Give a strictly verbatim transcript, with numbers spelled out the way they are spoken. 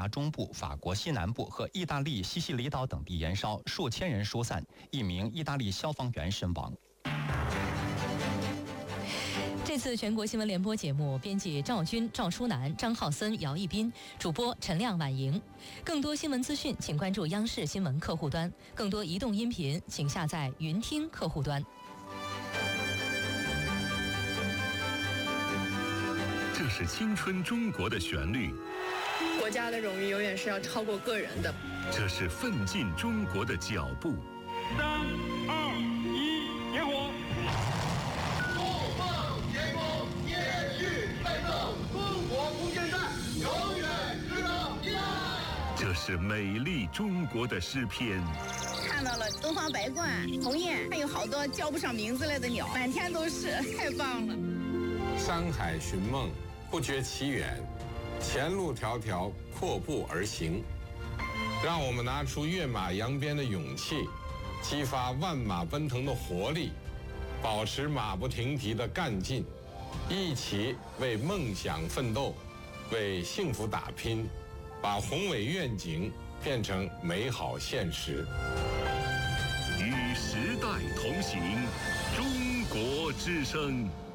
牙中部、法国西南部和意大利西西里岛等地延烧，数千人疏散，一名意大利消防员身亡。 这次全国新闻联播节目，编辑赵军、赵淑楠、张浩森、姚一斌，主播陈亮、婉莹。更多新闻资讯，请关注央视新闻客户端；更多移动音频，请下载云听客户端。 这是青春中国的旋律， 国家的荣誉永远是要超过个人的。 这是奋进中国的脚步。 三二一，点火！ 怒放天空，延续奋斗，中国空间站永远值得依赖。 这是美丽中国的诗篇。 看到了东方白鹳、鸿雁，还有好多叫不上名字来的鸟，满天都是，太棒了。 山海寻梦，不觉其远，前路迢迢，阔步而行。让我们拿出跃马扬鞭的勇气，激发万马奔腾的活力，保持马不停蹄的干劲，一起为梦想奋斗，为幸福打拼，把宏伟愿景变成美好现实。 与时代同行，中国之声。